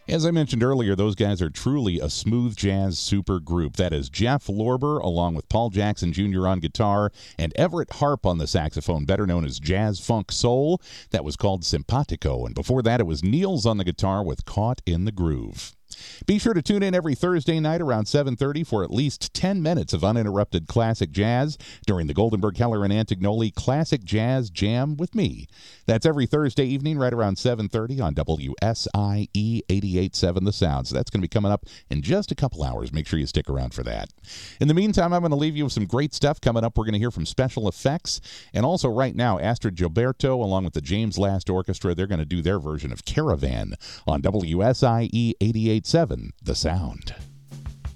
As I mentioned earlier, those guys are truly a smooth jazz super group. That is Jeff Lorber, along with Paul Jackson Jr. on guitar, and Everett Harp on the saxophone, better known as Jazz Funk Soul. That was called Simpatico. And before that, it was Niels on the guitar with Caught in the Groove. Be sure to tune in every Thursday night around 7:30 for at least 10 minutes of uninterrupted classic jazz during the Goldenberg, Keller, and Antignoli Classic Jazz Jam with me. That's every Thursday evening right around 7:30 on WSIE 88.7 The Sound. So that's going to be coming up in just a couple hours. Make sure you stick around for that. In the meantime, I'm going to leave you with some great stuff coming up. We're going to hear from Special Effects. And also right now, Astrid Gilberto, along with the James Last Orchestra, they're going to do their version of Caravan on WSIE 88.7 The Sound.